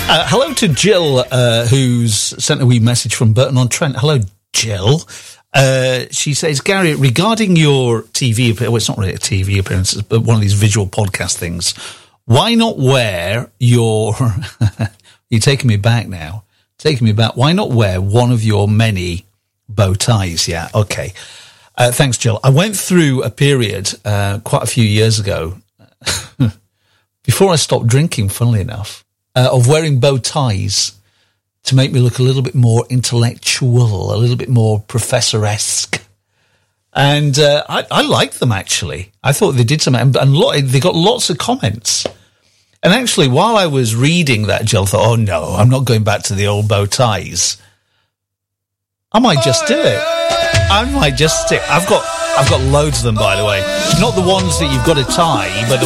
Hello to Jill, who's sent a wee message from Burton-on-Trent. Hello, Jill. She says, Gary, regarding your TV appearance, well, it's not really a TV appearance, but one of these visual podcast things, why not wear your... You're taking me back now. Taking me back. Why not wear one of your many bow ties? Yeah, okay. Thanks, Jill. I went through a period quite a few years ago, before I stopped drinking, funnily enough, of wearing bow ties to make me look a little bit more intellectual, a little bit more professor-esque. And I liked them, actually. I thought they did something, and they got lots of comments. And actually, while I was reading that, Jill thought, oh, no, I'm not going back to the old bow ties. I might just do it. I might just stick. I've got loads of them, by the way. Not the ones that you've got to tie, but the